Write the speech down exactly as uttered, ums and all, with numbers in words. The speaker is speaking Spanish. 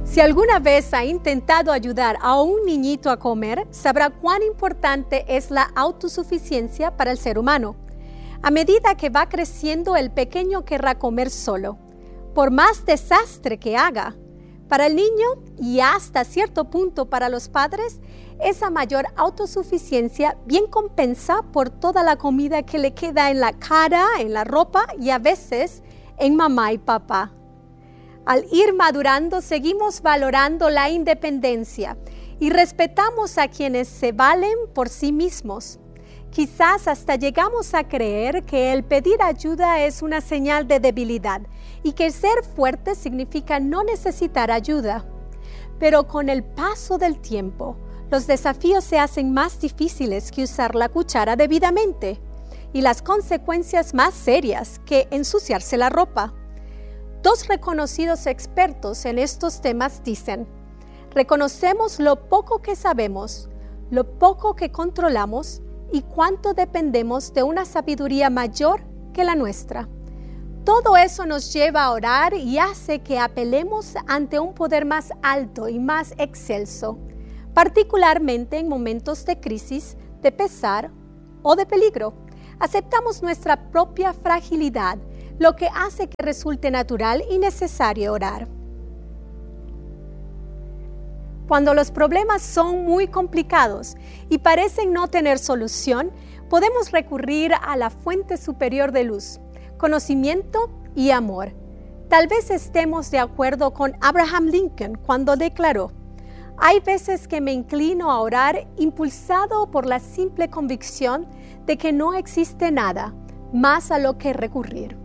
Si alguna vez ha intentado ayudar a un niñito a comer, sabrá cuán importante es la autosuficiencia para el ser humano. A medida que va creciendo, el pequeño querrá comer solo, por más desastre que haga. Para el niño y hasta cierto punto para los padres, esa mayor autosuficiencia bien compensa por toda la comida que le queda en la cara, en la ropa y a veces en mamá y papá. Al ir madurando, seguimos valorando la independencia y respetamos a quienes se valen por sí mismos. Quizás hasta llegamos a creer que el pedir ayuda es una señal de debilidad y que ser fuerte significa no necesitar ayuda. Pero con el paso del tiempo, los desafíos se hacen más difíciles que usar la cuchara debidamente y las consecuencias más serias que ensuciarse la ropa. Dos reconocidos expertos en estos temas dicen: reconocemos lo poco que sabemos, lo poco que controlamos y cuánto dependemos de una sabiduría mayor que la nuestra. Todo eso nos lleva a orar y hace que apelemos ante un poder más alto y más excelso, particularmente en momentos de crisis, de pesar o de peligro. Aceptamos nuestra propia fragilidad, lo que hace que resulte natural y necesario orar. Cuando los problemas son muy complicados y parecen no tener solución, podemos recurrir a la fuente superior de luz, conocimiento y amor. Tal vez estemos de acuerdo con Abraham Lincoln cuando declaró: hay veces que me inclino a orar impulsado por la simple convicción de que no existe nada más a lo que recurrir.